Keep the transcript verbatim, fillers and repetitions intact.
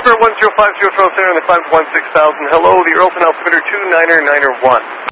November one zero five zero Toronto Center on the climb one six thousand. Hello, the Earlton altimeter two niner niner one.